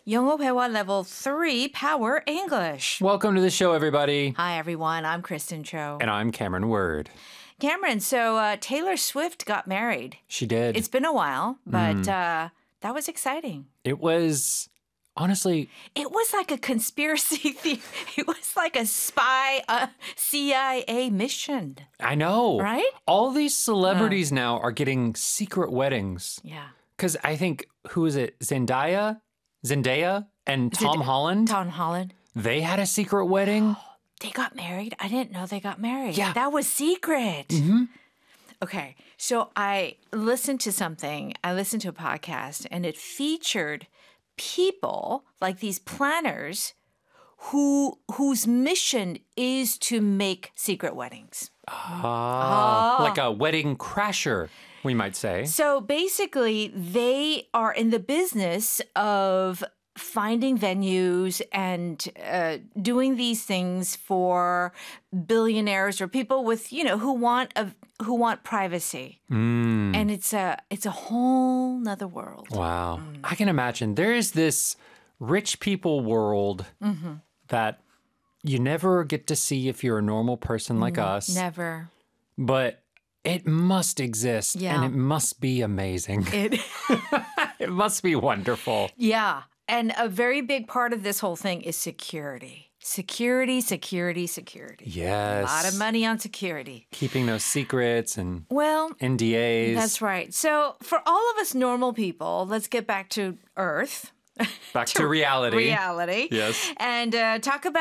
영어 회화 level 3 Power English. Welcome to the show, everybody. Hi, everyone. I'm Kristen Cho. And I'm Cameron Word. Cameron, so Taylor Swift got married. She did. It's been a while, but that was exciting. It was, honestly... It was like a conspiracy theory. It was like a spy CIA mission. I know. Right? All these celebrities now are getting secret weddings. Yeah. Because I think, who is it? Zendaya and Tom Holland? Tom Holland. They had a secret wedding. They got married? I didn't know they got married. Yeah. That was secret. Mm-hmm. Okay, so I listened to something. I listened to a podcast, and it featured people, like these planners, whose mission is to make secret weddings. Like a wedding crasher, we might say. So basically, they are in the business of finding venues and doing these things for billionaires or people with, who want privacy. And it's a whole nother world. Wow. I can imagine. There is this rich people world that you never get to see if you're a normal person like us. Never. But it must exist, Yeah. and it must be amazing. It must be wonderful. Yeah. And a very big part of this whole thing is security. Security, security, security. Yes. A lot of money on security. Keeping those secrets and Well, NDAs. that's right. So for all of us normal people, let's get back to Earth. Back to reality. Reality. Yes. And talk about